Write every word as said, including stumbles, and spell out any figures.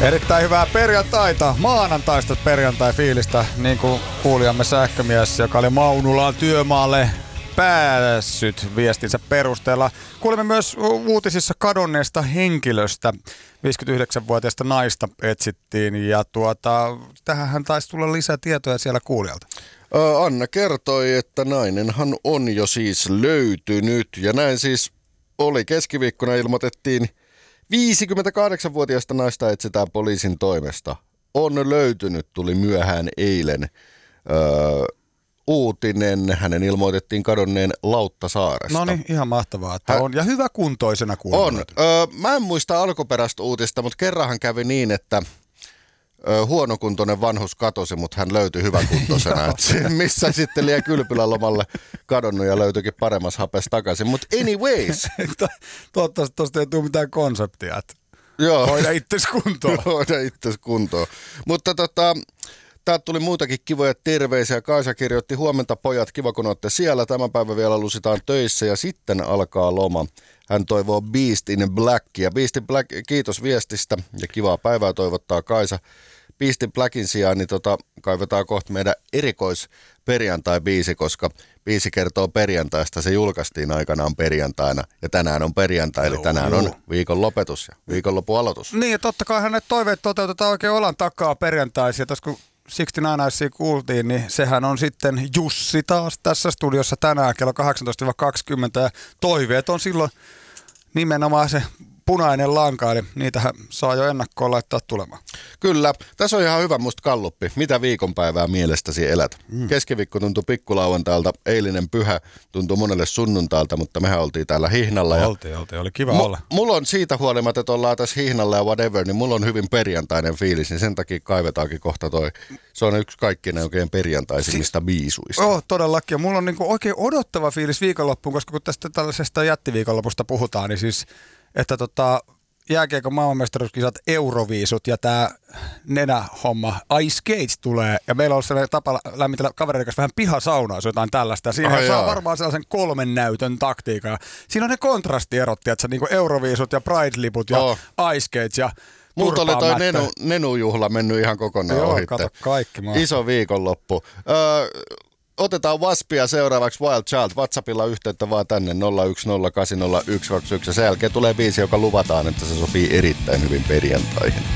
Erittäin hyvää perjantaita, maanantaista perjantai-fiilistä, niin kuin kuulijamme sähkömies, joka oli Maunulaan työmaalle päässyt viestinsä perusteella. Kuulimme myös uutisissa kadonneesta henkilöstä. viisikymmentäyhdeksänvuotiaista naista etsittiin ja tuota, tähän taisi tulla lisää tietoja siellä kuulijalta. Anna kertoi, että nainenhan on jo siis löytynyt ja näin siis oli. Keskiviikkona ilmoitettiin viisikymmentäkahdeksanvuotiaista naista etsitään poliisin toimesta. On löytynyt, tuli myöhään eilen öö, uutinen. Hänen ilmoitettiin kadonneen Lauttasaaresta. No niin, ihan mahtavaa, että Hän... on. Ja hyväkuntoisena kuulemma. On. Öö, mä en muista alkuperäistä uutista, mutta kerranhan kävi niin, että öö, huonokuntoinen vanhus katosi, mutta hän löytyi hyväkuntoisena. Et missä sitten liian kylpylälomalle kadonnut ja löytyikin paremmassa hapessa takaisin. Mutta anyways. Toivottavasti tuosta ei tule mitään konseptia, että Joo. hoida itses kuntoon. Hoida itses kuntoon. Mutta tota... Täältä tuli muitakin kivoja terveisiä. Kaisa kirjoitti: huomenta pojat, kiva kun olette siellä. Tämän päivän vielä lusitaan töissä ja sitten alkaa loma. Hän toivoo Beast in Blackia. Beast in Black, kiitos viestistä ja kivaa päivää toivottaa Kaisa. Beast in Blackin sijaan niin tota, kaivetaan kohta meidän erikoisperjantai-biisi, koska biisi kertoo perjantaista. Se julkaistiin aikanaan perjantaina ja tänään on perjantai, eli tänään on viikon lopetus ja viikonlopun aloitus. Niin ja totta kai hänet toiveet toteutetaan oikein olan takaa perjantaisin. Ja kun kuusikymmentäyhdeksän kuultiin, niin sehän on sitten Jussi taas tässä studiossa tänään kello kahdeksantoista kaksikymmentä ja toiveet on silloin nimenomaan se punainen lanka, eli niitähän saa jo ennakkoon laittaa tulemaan. Kyllä. Tässä on ihan hyvä musta galluppi. Mitä viikonpäivää mielestäsi elät? Mm. Keskiviikko tuntui pikkulauantailta, eilinen pyhä tuntui monelle sunnuntailta, mutta mehän oltiin täällä hihnalla. Ja oltiin, oltiin. Oli kiva M- olla. Mulla on siitä huolimatta, että ollaan tässä hihnalla ja whatever, niin mulla on hyvin perjantainen fiilis, niin sen takia kaivetaankin kohta toi. Se on yksi kaikkien oikein perjantaisimmista si- biisuista. Oh, todellakin. Mulla on niinku oikein odottava fiilis viikonloppuun, koska kun tästä tällaisesta jättiviikonlopusta puhutaan, niin siis että tota, jääkiekon maailmanmestaruuskisat, Euroviisut ja tää nenähomma, Ice Skates tulee. Ja meillä on ollut sellainen tapa lämmitellä kavereiden kanssa vähän pihasaunaa, jos jotain tällaista. Ja siinä oh, saa jaa. varmaan sellaisen kolmen näytön taktiikan. Siinä on ne kontrastierot, että niin kuin Euroviisut ja Pride-liput ja oh. Ice Skates ja multa oli toi nenu, nenujuhla mennyt ihan kokonaan Joo, ohitte. Kato, kaikki. Iso viikonloppu. Öö, Otetaan Waspia seuraavaksi Wild Child. WhatsAppilla yhteyttä vaan tänne nolla yksi nolla kahdeksan nolla yksi kaksi yksi. Sen jälkeen tulee biisi, joka luvataan, että se sopii erittäin hyvin perjantaihin.